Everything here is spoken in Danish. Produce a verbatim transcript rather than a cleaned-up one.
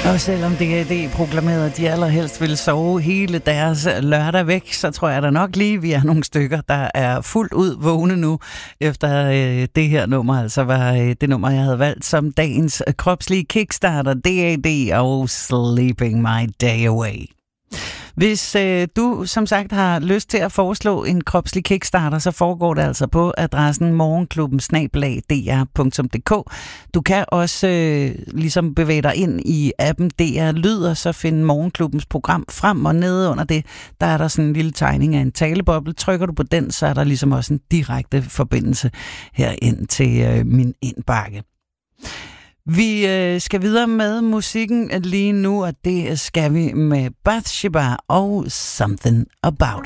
Og selvom D A D proklamerede, at de allerhelst ville sove hele deres lørdag væk, så tror jeg da nok lige, vi er nogle stykker, der er fuldt ud vågne nu, efter øh, det her nummer. Altså var øh, det nummer, jeg havde valgt som dagens kropslige kickstarter, D A D og Sleeping My Day Away. Hvis øh, du som sagt har lyst til at foreslå en kropslig kickstarter, så foregår det altså på adressen morgenklubben snabel-a d r punktum d k. Du kan også øh, ligesom bevæge dig ind i appen D R Lyd, og så finde morgenklubbens program frem, og nede under det, der er der sådan en lille tegning af en taleboble. Trykker du på den, så er der ligesom også en direkte forbindelse herind til øh, min indbakke. Vi øh, skal videre med musikken lige nu, og det skal vi med Bathsheba og Something About